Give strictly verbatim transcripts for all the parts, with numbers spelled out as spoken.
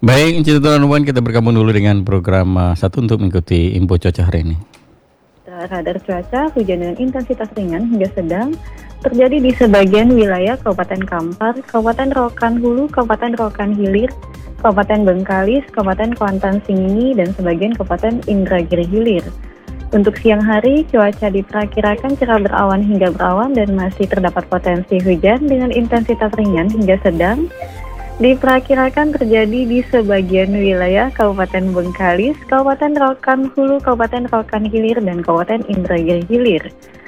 Baik, Cinta Nuan, kita bergabung dulu dengan program uh, satu untuk mengikuti info cuaca hari ini. Radar cuaca, hujan dengan intensitas ringan hingga sedang terjadi di sebagian wilayah Kabupaten Kampar, Kabupaten Rokan Hulu, Kabupaten Rokan Hilir, Kabupaten Bengkalis, Kabupaten Kuantan Singingi, dan sebagian Kabupaten Indragiri Hilir. Untuk siang hari, cuaca diperkirakan cerah berawan hingga berawan dan masih terdapat potensi hujan dengan intensitas ringan hingga sedang. Diperkirakan terjadi di sebagian wilayah Kabupaten Bengkalis, Kabupaten Rokan Hulu, Kabupaten Rokan Hilir, dan Kabupaten Indragiri Hilir.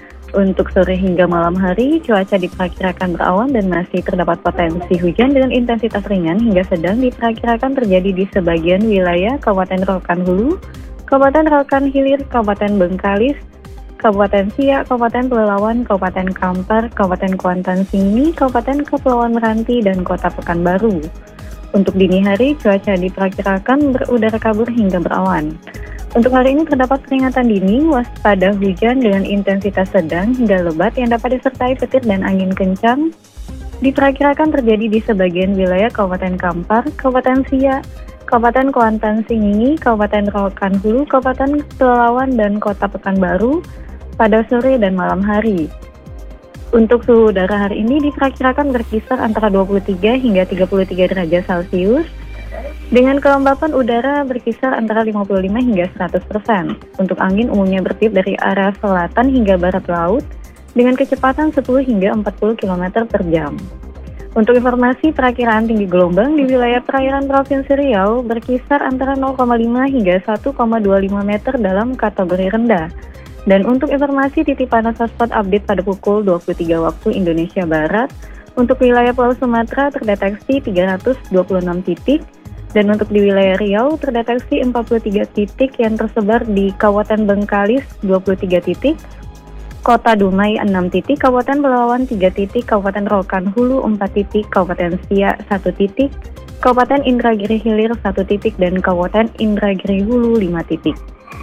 Untuk sore hingga malam hari, cuaca diperkirakan berawan dan masih terdapat potensi hujan dengan intensitas ringan hingga sedang diperkirakan terjadi di sebagian wilayah Kabupaten Rokan Hulu, Kabupaten Rokan Hilir, Kabupaten Bengkalis, Kabupaten Siak, Kabupaten Pelalawan, Kabupaten Kampar, Kabupaten Kuantan Singingi, Kabupaten Kepulauan Meranti, dan Kota Pekanbaru. Untuk dini hari, cuaca diperkirakan berudara kabur hingga berawan. Untuk hari ini terdapat peringatan dini, waspada hujan dengan intensitas sedang hingga lebat yang dapat disertai petir dan angin kencang. Diperkirakan terjadi di sebagian wilayah Kabupaten Kampar, Kabupaten Siak, Kabupaten Kuantan Singingi, Kabupaten Rokan Hulu, Kabupaten Pelalawan, dan Kota Pekanbaru pada sore dan malam hari. Untuk suhu udara hari ini diperkirakan berkisar antara dua puluh tiga hingga tiga puluh tiga derajat Celcius, dengan kelembapan udara berkisar antara lima puluh lima hingga seratus persen. Untuk angin umumnya bertiup dari arah selatan hingga barat laut, dengan kecepatan sepuluh hingga empat puluh kilometer per jam. Untuk informasi perakiraan tinggi gelombang di wilayah perairan Provinsi Riau berkisar antara nol koma lima hingga satu koma dua lima meter dalam kategori rendah. Dan untuk informasi titik panas hotspot update pada pukul dua puluh tiga waktu Indonesia Barat, untuk wilayah Pulau Sumatera terdeteksi tiga ratus dua puluh enam titik, dan untuk di wilayah Riau terdeteksi empat puluh tiga titik yang tersebar di Kabupaten Bengkalis dua puluh tiga titik, Kota Dumai enam titik, Kabupaten Pelalawan tiga titik, Kabupaten Rokan Hulu empat titik, Kabupaten Siak satu titik, Kabupaten Indragiri Hilir satu titik, dan Kabupaten Indragiri Hulu lima titik.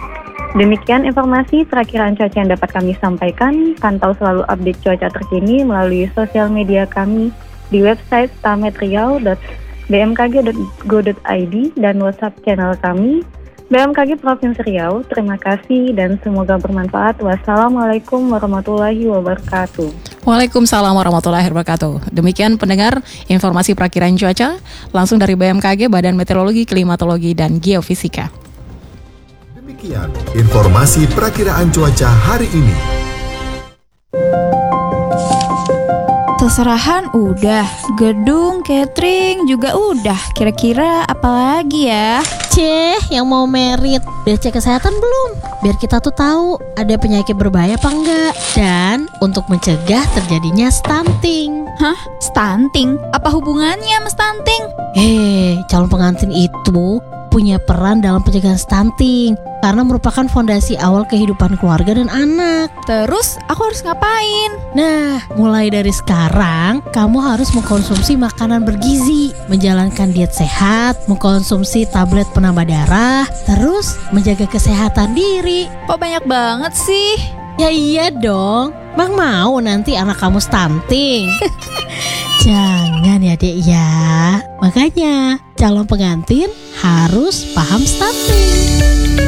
Demikian informasi perakiraan cuaca yang dapat kami sampaikan. Pantau selalu update cuaca terkini melalui sosial media kami di website stametriau dot b m k g dot go dot i d dan WhatsApp channel kami B M K G Provinsi Riau. Terima kasih dan semoga bermanfaat. Wassalamualaikum warahmatullahi wabarakatuh. Waalaikumsalam warahmatullahi wabarakatuh. Demikian pendengar informasi perakiraan cuaca langsung dari B M K G, Badan Meteorologi, Klimatologi, dan Geofisika. Demikian informasi perakiraan cuaca hari ini. Seserahan udah, gedung, catering juga udah. Kira-kira apa lagi ya? Ceh, yang mau merit, udah cek kesehatan belum? Biar kita tuh tahu ada penyakit berbahaya apa enggak. Dan untuk mencegah terjadinya stunting. Hah? Stunting? Apa hubungannya sama stunting? Eh, calon pengantin itu punya peran dalam pencegahan stunting karena merupakan fondasi awal kehidupan keluarga dan anak. Terus aku harus ngapain? Nah, mulai dari sekarang kamu harus mengkonsumsi makanan bergizi, menjalankan diet sehat, mengkonsumsi tablet penambah darah, terus menjaga kesehatan diri. Kok banyak banget sih? Ya iya dong, Bang mau nanti anak kamu stunting. Jangan ya dek ya. Makanya calon pengantin harus paham stunting.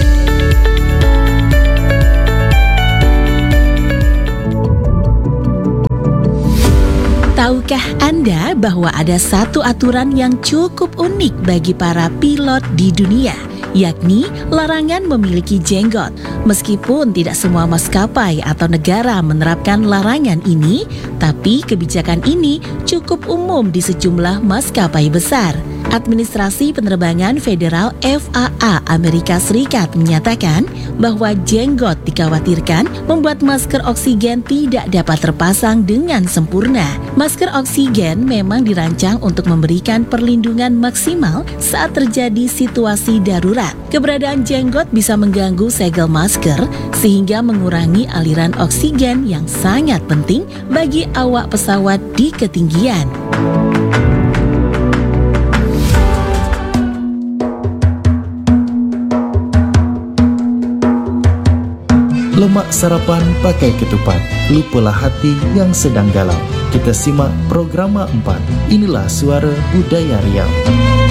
Tahukah Anda bahwa ada satu aturan yang cukup unik bagi para pilot di dunia, yakni larangan memiliki jenggot. Meskipun tidak semua maskapai atau negara menerapkan larangan ini, tapi kebijakan ini cukup umum di sejumlah maskapai besar. Administrasi Penerbangan Federal F A A Amerika Serikat menyatakan bahwa jenggot dikhawatirkan membuat masker oksigen tidak dapat terpasang dengan sempurna. Masker oksigen memang dirancang untuk memberikan perlindungan maksimal saat terjadi situasi darurat. Keberadaan jenggot bisa mengganggu segel masker sehingga mengurangi aliran oksigen yang sangat penting bagi awak pesawat di ketinggian. Lemak sarapan pakai ketupat, lupalah hati yang sedang galau. Kita simak program empat. Inilah Suara Budaya Riau.